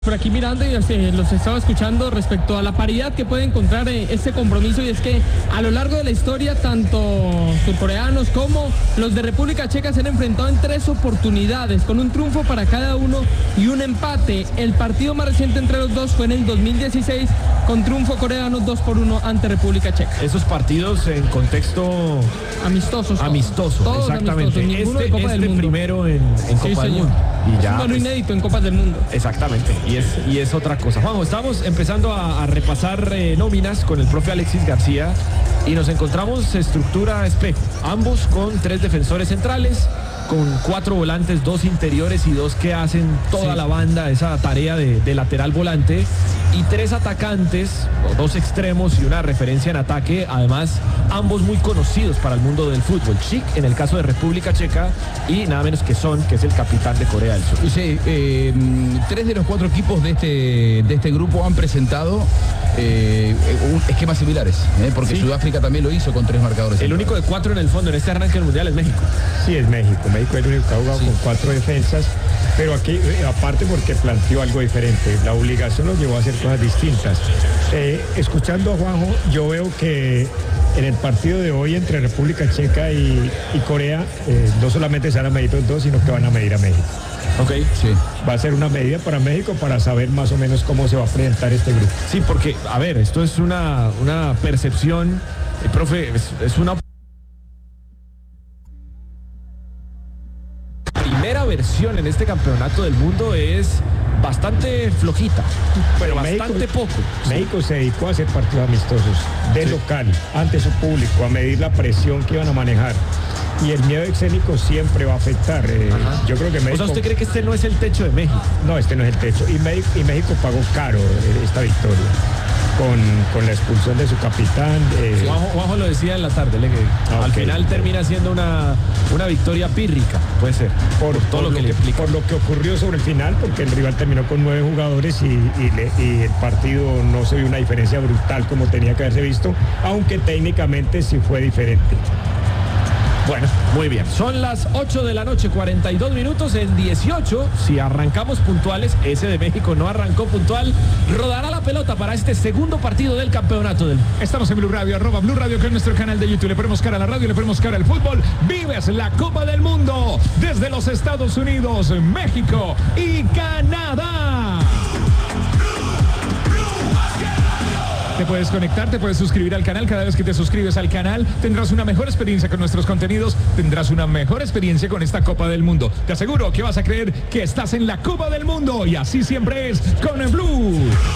Por aquí mirando y los estaba escuchando respecto a la paridad que puede encontrar este compromiso, y es que a lo largo de la historia tanto surcoreanos como los de República Checa se han enfrentado en 3 oportunidades, con un triunfo para cada uno y un empate. El partido más reciente entre los dos fue en el 2016 con triunfo coreano 2-1 ante República Checa. Esos partidos en contexto amistosos, todos exactamente. Amistosos, este primero en Copa del Mundo. Y ya, es inédito en Copas del Mundo. Exactamente, y es otra cosa. Juanjo, estamos empezando a repasar nóminas con el profe Alexis García y nos encontramos estructura espejo, ambos con 3 defensores centrales, con 4 volantes, 2 interiores y 2 que hacen toda la banda, esa tarea de lateral volante, y 3 atacantes, 2 extremos y una referencia en ataque, además ambos muy conocidos para el mundo del fútbol. Schick en el caso de República Checa y nada menos que Son, que es el capitán de Corea del Sur. Sí, 3 de los 4 equipos de este grupo han presentado esquemas similares, porque sí. Sudáfrica también lo hizo con 3 marcadores. El único de 4 en el fondo en este arranque del Mundial es México. Sí, es México. México es el único que ha jugado con 4 defensas, pero aquí, aparte porque planteó algo diferente, la obligación nos llevó a hacer cosas distintas. Escuchando a Juanjo, yo veo que en el partido de hoy entre República Checa y Corea, no solamente se van a medir los dos, sino que van a medir a México. Ok, sí. Va a ser una medida para México para saber más o menos cómo se va a presentar este grupo. Sí, porque, a ver, esto es una percepción, profe, es una primera versión en este campeonato del mundo, es bastante flojita, pero bastante poco. México se dedicó a hacer partidos amistosos de local, ante su público, a medir la presión que iban a manejar. Y el miedo escénico siempre va a afectar. Yo creo que México... O sea, ¿usted cree que este no es el techo de México? No, este no es el techo. Y México pagó caro esta victoria. Con la expulsión de su capitán. Juanjo lo decía en la tarde, al final termina siendo una victoria pírrica, puede ser, por todo lo que le explica. Por lo que ocurrió sobre el final, porque el rival terminó con 9 jugadores y el partido no se vio una diferencia brutal como tenía que haberse visto, aunque técnicamente sí fue diferente. Bueno, muy bien. Son las 8 de la noche, 42 minutos en 18. Si arrancamos puntuales, ese de México no arrancó puntual. Rodará la pelota para este segundo partido del campeonato del... Estamos en Blue Radio, @Blue Radio, que es nuestro canal de YouTube. Le ponemos cara a la radio, le ponemos cara al fútbol. Vives la Copa del Mundo desde los Estados Unidos, México y Canadá. Te puedes conectar, te puedes suscribir al canal. Cada vez que te suscribes al canal tendrás una mejor experiencia con nuestros contenidos, tendrás una mejor experiencia con esta Copa del Mundo. Te aseguro que vas a creer que estás en la Copa del Mundo, y así siempre es con el Blue.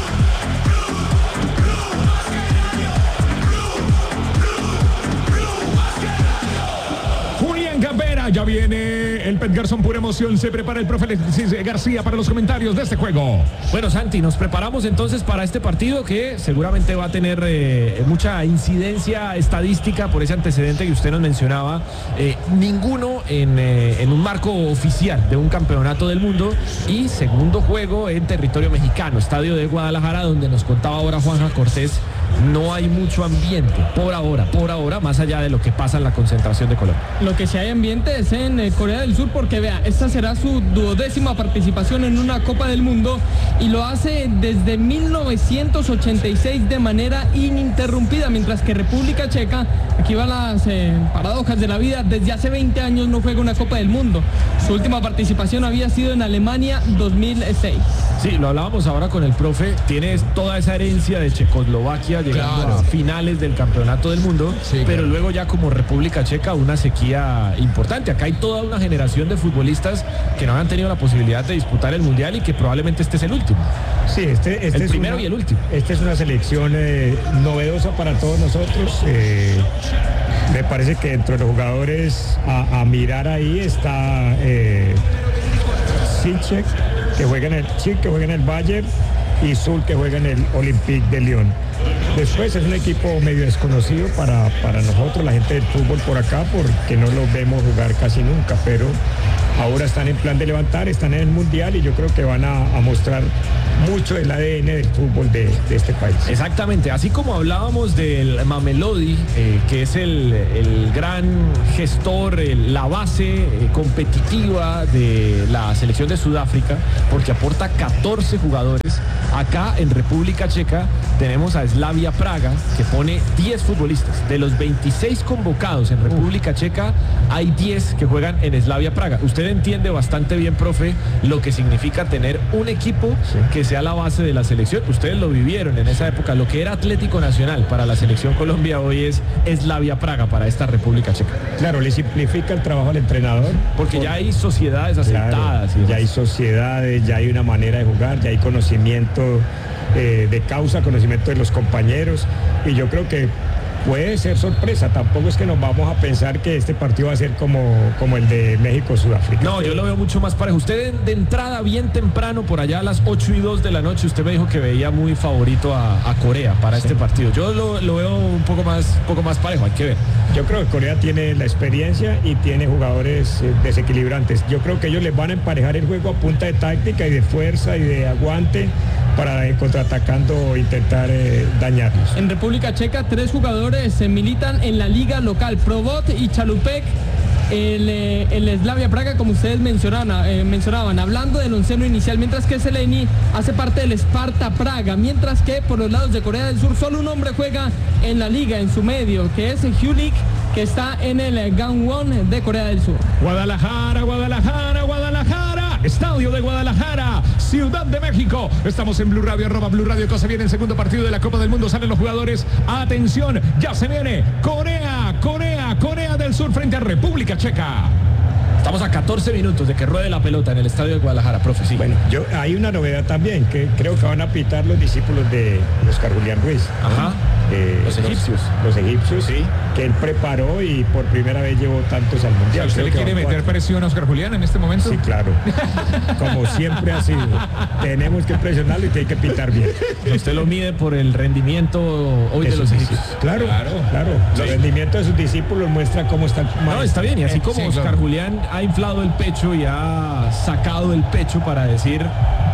Ya viene el Pet Garzón, pura emoción. Se prepara el profe Alexis García para los comentarios de este juego. Bueno, Santi, nos preparamos entonces para este partido que seguramente va a tener mucha incidencia estadística por ese antecedente que usted nos mencionaba. Ninguno en un marco oficial de un campeonato del mundo, y segundo juego en territorio mexicano, estadio de Guadalajara, donde nos contaba ahora Juanja Cortés. No hay mucho ambiente por ahora, más allá de lo que pasa en la concentración de Colombia. Lo que sí hay ambiente es en Corea del Sur, porque vea, esta será su 12ª participación en una Copa del Mundo, y lo hace desde 1986 de manera ininterrumpida, mientras que República Checa, aquí van las paradojas de la vida, desde hace 20 años no juega una Copa del Mundo. Su última participación había sido en Alemania 2006. Sí, lo hablábamos ahora con el profe, tienes toda esa herencia de Checoslovaquia llegando a finales del campeonato del mundo, sí, pero luego ya como República Checa una sequía importante. Acá hay toda una generación de futbolistas que no han tenido la posibilidad de disputar el Mundial, y que probablemente este es el último. Sí, este el es primero y el último. Esta es una selección novedosa para todos nosotros. Me parece que dentro de los jugadores a mirar ahí está Silchek, que juega en el Bayern, y Zul, que juega en el Olympique de Lyon. Después es un equipo medio desconocido para nosotros, la gente del fútbol por acá, porque no los vemos jugar casi nunca, pero ahora están en plan de levantar, están en el Mundial y yo creo que van a mostrar mucho el ADN del fútbol de este país. Exactamente, así como hablábamos del Mamelodi, que es el gran gestor, la base competitiva de la selección de Sudáfrica, porque aporta 14 jugadores. Acá en República Checa tenemos a Slavia Praga, que pone 10 futbolistas. De los 26 convocados en República Checa, hay 10 que juegan en Slavia Praga. Usted entiende bastante bien, profe, lo que significa tener un equipo que sea la base de la selección. Ustedes lo vivieron en esa época. Lo que era Atlético Nacional para la selección Colombia hoy es Slavia Praga para esta República Checa. Claro, le simplifica el trabajo al entrenador. Porque ya hay sociedades aceitadas. Claro, ya hay sociedades, ya hay una manera de jugar, ya hay conocimiento de causa, conocimiento de los compañeros, y yo creo que puede ser sorpresa. Tampoco es que nos vamos a pensar que este partido va a ser como el de México-Sudáfrica. No, yo lo veo mucho más parejo. Usted de entrada, bien temprano, por allá a las 8:02 de la noche, usted me dijo que veía muy favorito a Corea para este partido. Yo lo veo un poco más parejo, hay que ver. Yo creo que Corea tiene la experiencia y tiene jugadores desequilibrantes. Yo creo que ellos les van a emparejar el juego a punta de táctica y de fuerza y de aguante para contraatacando intentar dañarlos. En República Checa, 3 jugadores militan en la liga local, Probot y Chalupek. El Slavia Praga, como ustedes mencionaban, hablando del onceno inicial, mientras que Zeleny hace parte del Sparta Praga, mientras que por los lados de Corea del Sur solo un hombre juega en la liga, en su medio, que es Hyulik, que está en el Gangwon de Corea del Sur. Guadalajara, Estadio de Guadalajara, Ciudad de México. Estamos en Blue Radio, @Blue Radio. Se viene el segundo partido de la Copa del Mundo. Salen los jugadores. Atención, ya se viene Corea del Sur frente a República Checa. Estamos a 14 minutos de que ruede la pelota en el estadio de Guadalajara, profe. Sí. Bueno, hay una novedad también, que creo que van a pitar los discípulos de Oscar Julián Ruiz. Ajá. Los egipcios. Los egipcios, sí. Que él preparó y por primera vez llevó tantos al Mundial. ¿Usted le quiere meter presión a Oscar Julián en este momento? Sí, claro. Como siempre ha sido. Tenemos que presionarlo y tiene que pitar bien. Usted lo mide por el rendimiento hoy de los egipcios. Claro. Sí. Los rendimientos de sus discípulos muestran cómo están. No, está bien. Y así como Oscar Julián ha inflado el pecho y ha sacado el pecho para decir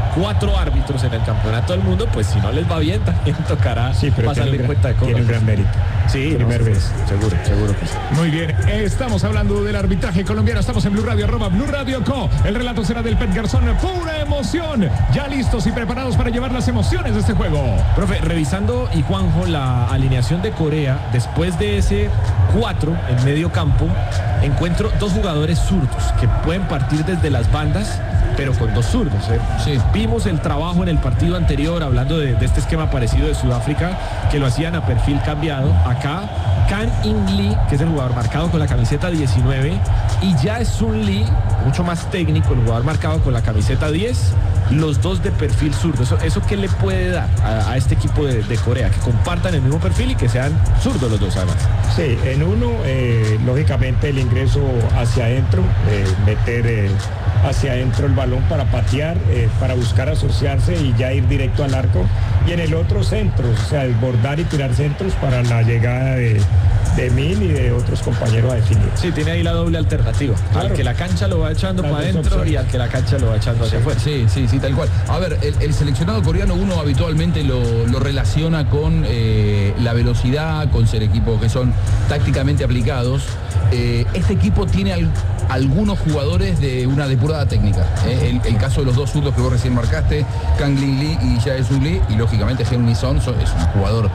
4 árbitros en el campeonato del mundo, pues si no les va bien también tocará pasarle cuenta de cosas. Tiene un gran mérito. Sí, primera vez. Seguro que sí. Muy bien, estamos hablando del arbitraje colombiano. Estamos en Blue Radio, @Blue Radio Co. El relato será del Pet Garzón. Pura emoción. Ya listos y preparados para llevar las emociones de este juego. Profe, revisando, y Juanjo, la alineación de Corea, después de ese 4 en medio campo, encuentro 2 jugadores zurdos que pueden partir desde las bandas, pero con 2 zurdos. Sí. Vimos el trabajo en el partido anterior, hablando de este esquema parecido de Sudáfrica, que lo hacían a perfil cambiado. Acá, Kang In Lee, que es el jugador marcado con la camiseta 19, y Jae-Sun Lee, mucho más técnico, el jugador marcado con la camiseta 10, los 2 de perfil zurdo. ¿Eso qué le puede dar a este equipo de Corea? Que compartan el mismo perfil y que sean zurdos los 2 además. Sí, en uno, lógicamente el ingreso hacia adentro, meter hacia adentro el balón para patear, para buscar asociarse y ya ir directo al arco. Y en el otro centros, o sea, desbordar y tirar centros para la llegada de Min y de otros compañeros a definir. Sí, tiene ahí la doble alternativa. Claro. Al que la cancha lo va echando para adentro y al que la cancha lo va echando hacia afuera. Sí, tal cual. A ver, el seleccionado coreano uno habitualmente lo relaciona con la velocidad, con ser equipos que son tácticamente aplicados. Este equipo tiene algunos jugadores de una depurada técnica. El caso de los 2 zurdos que vos recién marcaste, Kang In Lee y Jae-Sun Lee, y lógicamente Heung-min Son es un jugador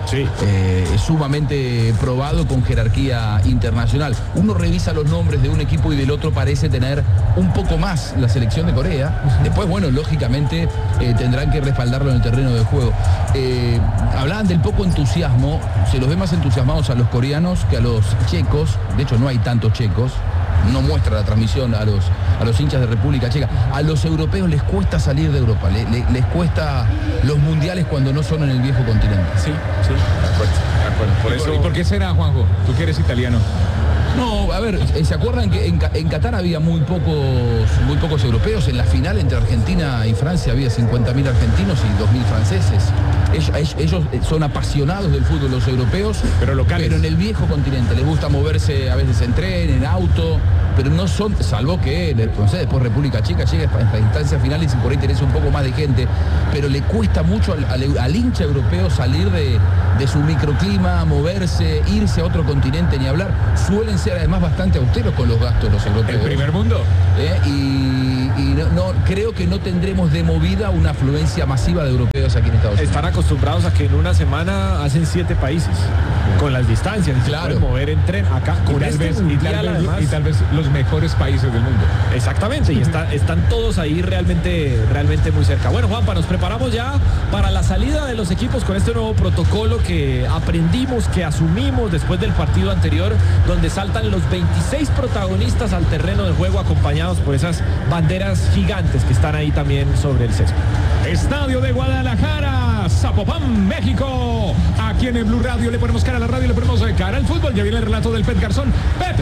sumamente probado con jerarquía internacional. Uno revisa los nombres de un equipo y del otro parece tener un poco más la selección de Corea. Después, bueno, lógicamente tendrán que respaldarlo en el terreno de juego. Hablaban del poco entusiasmo, se los ve más entusiasmados a los coreanos que a los checos. De hecho, no hay tantos checos. No muestra la transmisión a los hinchas de República Checa. A los europeos les cuesta salir de Europa, les cuesta los mundiales cuando no son en el viejo continente. Sí, de acuerdo. ¿Y por qué será, Juanjo? Tú que eres italiano. No, a ver, ¿se acuerdan que en Qatar había muy pocos europeos? En la final entre Argentina y Francia había 50.000 argentinos y 2.000 franceses. Ellos son apasionados del fútbol, los europeos, pero locales. Pero en el viejo continente les gusta moverse a veces en tren, en auto. pero no son, salvo que, no sé, después República Checa llega a estas instancias finales y por ahí interesa un poco más de gente, pero le cuesta mucho al hincha europeo salir de su microclima, moverse, irse a otro continente, ni hablar. Suelen ser además bastante austeros con los gastos los europeos. El primer mundo. Y no, creo que no tendremos de movida una afluencia masiva de europeos aquí en Estados Unidos. Están acostumbrados a que en una semana hacen 7 países, con las distancias, y claro, se pueden mover en tren. Acá, con este mundial, además, y tal vez los mejores países del mundo. Exactamente, y están todos ahí realmente muy cerca. Bueno, Juanpa, nos preparamos ya para la salida de los equipos con este nuevo protocolo que aprendimos, que asumimos después del partido anterior, donde saltan los 26 protagonistas al terreno de juego acompañados por esas banderas gigantes que están ahí también sobre el césped. Estadio de Guadalajara, Zapopan, México. Aquí en el Blue Radio le ponemos cara a la radio, le ponemos cara al fútbol. Ya viene el relato del Pep Garzón. Pep,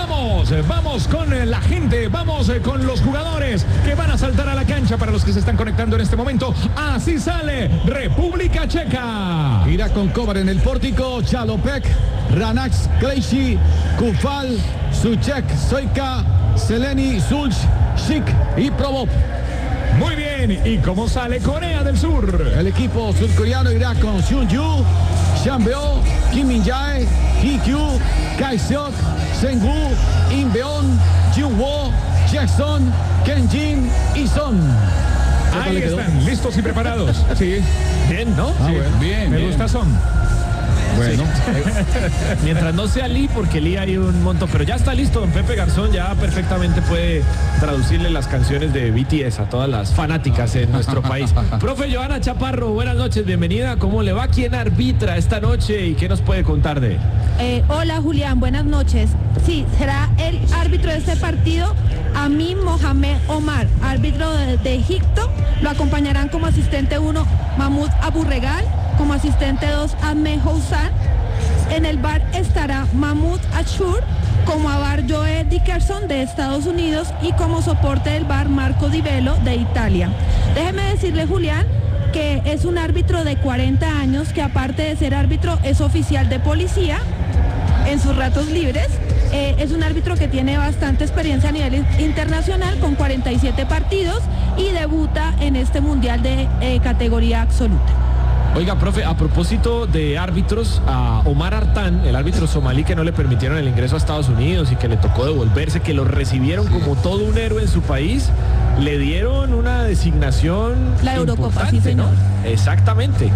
vamos con la gente, vamos con los jugadores que van a saltar a la cancha. Para los que se están conectando en este momento, así sale República Checa. Irá con Kovar en el pórtico, Chalopek, Ranax, Klejci, Kufal, Suchek, Soika, Seleni, Zulch, Shik y Probop. Muy bien, ¿y cómo sale Corea del Sur? El equipo surcoreano irá con Seung-Yu, Shambeo, Kim Min-jae, Hee-kyu, Kai-seok, Seng-woo, Im-beon, Jung-woo, Jackson, Ken-jin y Son. Ahí están, listos y preparados. Sí. Bien, ¿no? Sí. Bueno, bien, Me bien. gusta Son. Bueno, Mientras no sea Lee, porque Lee hay un montón, pero ya está listo, don Pepe Garzón ya perfectamente puede traducirle las canciones de BTS a todas las fanáticas en nuestro país. Profe Johanna Chaparro, buenas noches, bienvenida, ¿cómo le va? ¿Quién arbitra esta noche y qué nos puede contar de? Hola Julián, buenas noches. Sí, será el árbitro de este partido, Amin Mohamed Omar, árbitro de Egipto. Lo acompañarán como asistente 1 Mahmoud Aburregal, como asistente 2 Ahmed Housan. En el bar estará Mahmoud Ashur, como bar Joe Dickerson de Estados Unidos y como soporte del bar Marco Di Velo de Italia. Déjeme decirle, Julián, que es un árbitro de 40 años que aparte de ser árbitro es oficial de policía en sus ratos libres. Es un árbitro que tiene bastante experiencia a nivel internacional con 47 partidos y debuta en este mundial de categoría absoluta. Oiga, profe, a propósito de árbitros, a Omar Artán, el árbitro somalí que no le permitieron el ingreso a Estados Unidos y que le tocó devolverse, que lo recibieron como todo un héroe en su país, le dieron una designación La Eurocopa, importante, sí, señor. ¿no? Exactamente.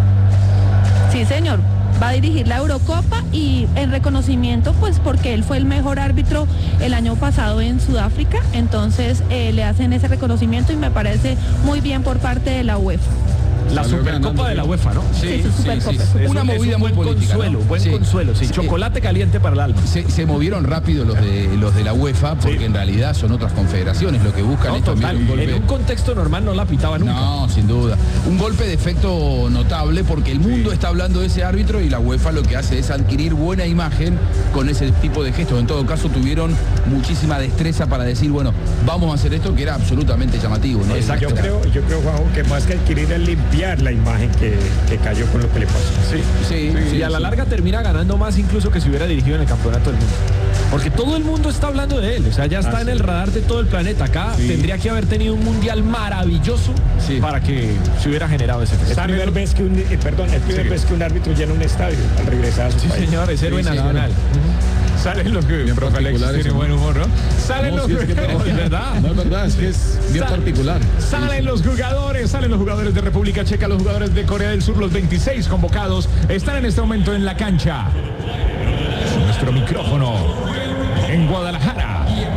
Sí, señor. Va a dirigir la Eurocopa y en reconocimiento, pues porque él fue el mejor árbitro el año pasado en Sudáfrica, entonces le hacen ese reconocimiento y me parece muy bien por parte de la UEFA. La Supercopa de la UEFA, ¿no? Sí, Supercopa. Es Una movida un muy buen política, consuelo, ¿no? buen Sí. consuelo, sí. Sí. Chocolate caliente para el alma. se movieron rápido los de la UEFA porque Sí. en realidad son otras confederaciones lo que buscan No, es también total. un golpe. En un contexto normal no la pitaba nunca. No, sin duda. Un golpe de efecto notable porque el mundo está hablando de ese árbitro y la UEFA lo que hace es adquirir buena imagen con ese tipo de gestos. En todo caso tuvieron muchísima destreza para decir, bueno, vamos a hacer esto que era absolutamente llamativo, ¿no? Exacto. Yo creo, Juanjo, que más que adquirir es limpiar la imagen que cayó con lo que le pasó. Sí, Y a la larga termina ganando más incluso que si hubiera dirigido en el campeonato del mundo. Porque todo el mundo está hablando de él, o sea, ya está en el radar de todo el planeta. Acá tendría que haber tenido un mundial maravilloso para que se hubiera generado ese Es efecto. la primera vez que vez que un árbitro llena un estadio al regresar a su Sí, país. señor, es héroe Sí, sí, nacional. Salen los que... Profe Alexis tiene buen humor, ¿no? Salen los... Es verdad. No es verdad, es que es bien particular. Salen los jugadores de República Checa, los jugadores de Corea del Sur, los 26 convocados están en este momento en la cancha. Nuestro micrófono en Guadalajara.